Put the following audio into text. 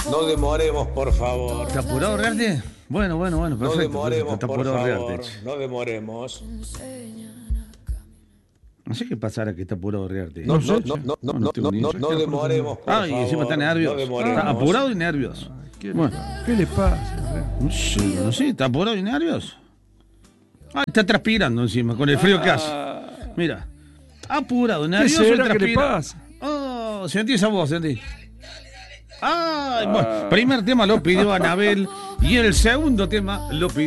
No demoremos, por favor. ¿Está apurado Rearte? Bueno, perfecto. No demoremos, Está por apurado favor. Rearte. No demoremos. No sé qué pasará que está apurado Rearte. No tengo ni idea. demoremos, por favor. Y encima está nervioso. No demoremos. Está apurado y nervioso. ¿Qué le pasa? No sé, está apurado y nervioso. Está transpirando encima, con el frío que hace. Mira, apurado, nervioso y será que le transpira. pasa? Oh, sentí esa voz, sentí. Bueno, primer tema lo pidió Anabel y el segundo tema lo pidió